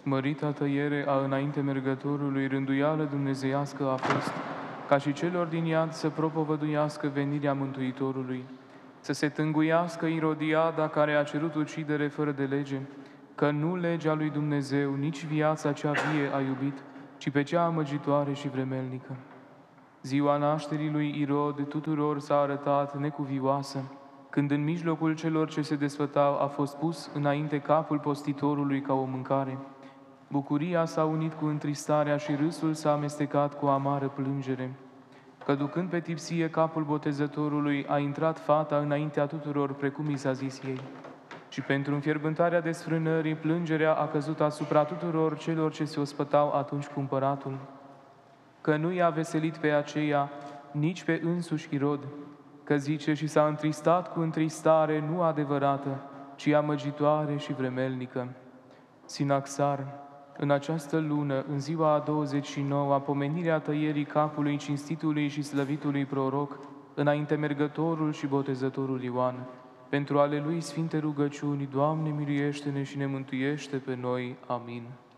Mărita tăiere a înainte mergătorului, rânduială dumnezeiască a fost, ca și celor din iad să propovăduiască venirea Mântuitorului, să se tânguiască Irodiada care a cerut ucidere fără de lege, că nu legea lui Dumnezeu, nici viața cea vie a iubit, ci pe cea amăgitoare și vremelnică. Ziua nașterii lui Irod tuturor s-a arătat necuvioasă, când în mijlocul celor ce se desfătau a fost pus înainte capul postitorului ca o mâncare. Bucuria s-a unit cu întristarea și râsul s-a amestecat cu amară plângere. Că ducând pe tipsie capul botezătorului, a intrat fata înaintea tuturor, precum i s-a zis ei. Și pentru înfierbântarea desfrânării, plângerea a căzut asupra tuturor celor ce se ospătau atunci cu împăratul. Că nu i-a veselit pe aceea, nici pe însuși Irod, că zice și s-a întristat cu întristare nu adevărată, ci amăgitoare și vremelnică. Sinaxar, în această lună, în ziua a 29-a, pomenirea tăierii capului cinstitului și slăvitului proroc, înainte mergătorul și botezătorul Ioan, pentru ale lui sfinte rugăciuni, Doamne, miluiește-ne și ne mântuiește pe noi. Amin.